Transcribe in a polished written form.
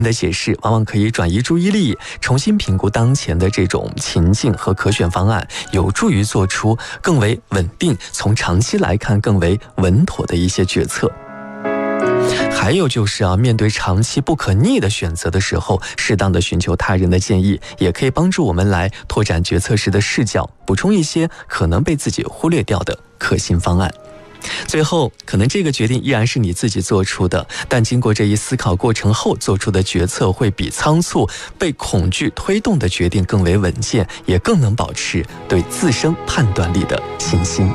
的解释往往可以转移注意力，重新评估当前的这种情境和可选方案，有助于做出更为稳定，从长期来看更为稳妥的一些决策。还有就是面对长期不可逆的选择的时候，适当的寻求他人的建议，也可以帮助我们来拓展决策时的视角，补充一些可能被自己忽略掉的可行方案。最后，可能这个决定依然是你自己做出的，但经过这一思考过程后做出的决策，会比仓促被恐惧推动的决定更为稳健，也更能保持对自身判断力的信心。